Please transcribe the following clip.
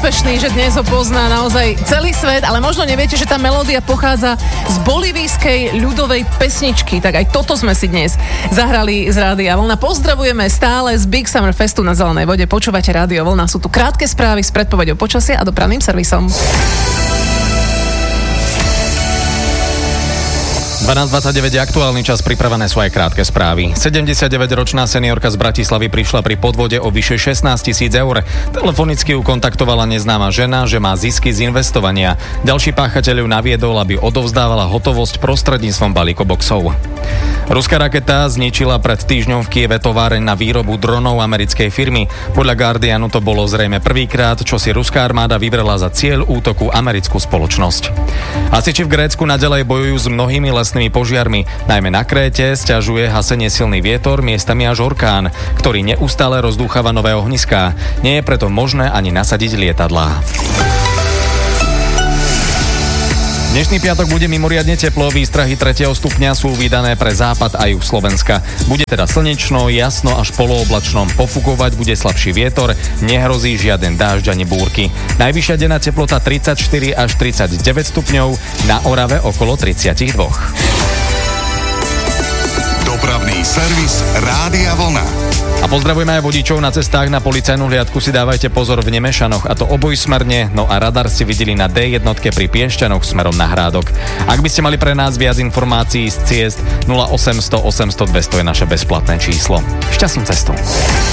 úspešný, že dnes ho pozná naozaj celý svet, ale možno neviete, že tá melódia pochádza z bolívijskej ľudovej pesničky. Tak aj toto sme si dnes zahrali z Rádia Vlna. Pozdravujeme stále z Big Summer Festu na Zelenej vode. Počúvate Rádio Vlna. Sú tu krátke správy s predpoveďou počasia a dopravným servisom. 12:29 je aktuálny čas, pripravené sú aj krátke správy. 79-ročná seniorka z Bratislavy prišla pri podvode o vyše 16 000 eur. Telefonicky ju kontaktovala neznáma žena, že má zisky z investovania. Ďalší páchateľ ju naviedol, aby odovzdávala hotovosť prostredníctvom balíkoboxov. Ruská raketa zničila pred týždňom v Kieve továreň na výrobu dronov americkej firmy. Podľa Guardianu to bolo zrejme prvýkrát, čo si ruská armáda vybrala za cieľ útoku americkú spoločnosť. Hasiči v Grécku naďalej bojujú s mnohými lesnými požiarmi. Najmä na Kréte sťažuje hasenie silný vietor, miestami až orkán, ktorý neustále rozdúchava nové ohniská. Nie je preto možné ani nasadiť lietadlá. Dnešný piatok bude mimoriadne teplo, výstrahy 3. stupňa sú vydané pre západ a juh Slovenska. Bude teda slnečno, jasno až polooblačno, pofúkovať bude slabší vietor, nehrozí žiaden dážď ani búrky. Najvyššia denná teplota 34 až 39 stupňov, na Orave okolo 32. Dopravný servis Rádia Vlna. A pozdravujeme aj vodičov na cestách. Na policajnú hliadku si dávajte pozor v Nemešanoch, a to obojsmerne, no a radar ste videli na D1 pri Piešťanoch smerom na Hrádok. Ak by ste mali pre nás viac informácií z ciest, 0800 800 200 je naše bezplatné číslo. Šťastnú cestu.